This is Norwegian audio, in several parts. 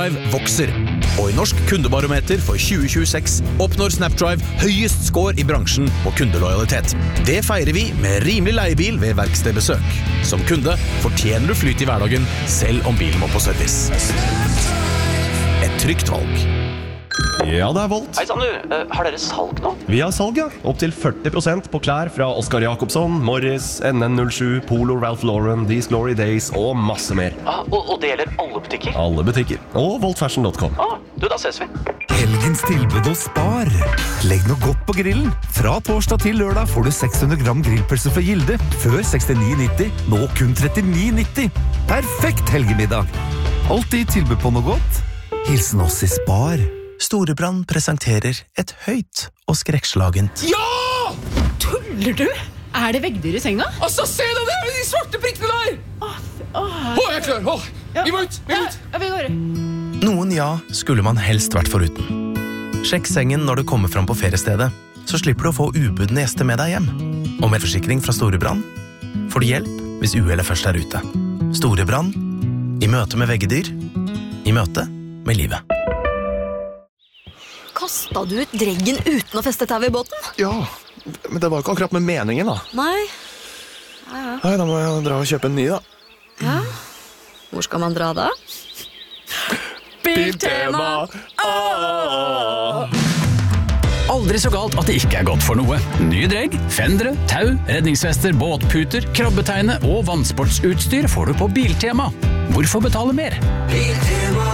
Snapdrive vokser. Og i Norsk kundebarometer for 2026 oppnår Snapdrive høyest score i bransjen på kundelojalitet. Det feirer vi med rimelig leiebil ved verkstedbesøk. Som kunde fortjener du flyt i hverdagen, selv om bilen må på service. Et trygt valg. Ja, det Volt. Hei sann du, har dere salg nå? Vi har salg, ja. Opp til 40% på klær fra Oscar Jacobsson, Morris, NN07, Polo, Ralph Lauren, These Glory Days og masse mer. Og det gjelder alle butikker? Alle butikker. Og voltfashion.com. Da ses vi. Helgens tilbud hos Spar. Legg noe godt på grillen. Fra torsdag til lørdag får du 600 gram grillpølse fra Gilde. Før 69,90, nå kun 39,90. Perfekt helgemiddag. Alltid tilbud på noe godt. Hilsen oss i Spar. Storebrand presenterer et høyt og skrekkslagent. Ja! Tuller du? Er det veggdyr i senga? Altså, se deg der, de svarte prikkene der! Jeg er klar, vi må ut, Ja, vi går. Noen ja skulle man helst vært foruten. Sjekk sengen når du kommer fram på feriestedet, så slipper du å få ubudne gjester med deg hjem. Og med forsikring fra Storebrand får du hjelp hvis uhellet først er ute. Storebrand, i møte med veggedyr, i møte med livet. Kastet du ut dreggen uten å feste tau i båten? Ja, men det var ikke akkurat med meningen da. Nei. Nei, da må jeg dra og kjøpe en ny da. Ja, hvor skal man dra da? Biltema! Aldri så galt at det ikke godt for noe. Nye dregg, fendere, tau, redningsvester, båtputer, krabbeteine og vannsportsutstyr får du på Biltema. Hvorfor betale mer? Biltema.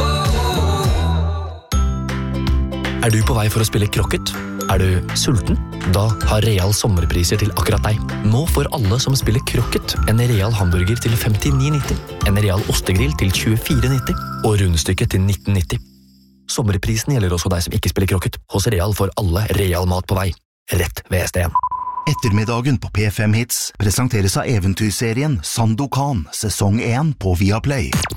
Er du på vei for å spille krokket? Er du sulten? Da har Real sommerpriser til akkurat deg. Nå får alle som spiller krokket en Real hamburger til 59,90, en Real ostegrill til 24,90 og rundstykket til 19,90. Sommerprisen gjelder også deg som ikke spiller krokket. Hos Real får alle Real mat på vei. Rett ved SDN. Ettermiddagen på P5 Hits presenteres av eventyrserien Sandokan, sesong 1 på Viaplay.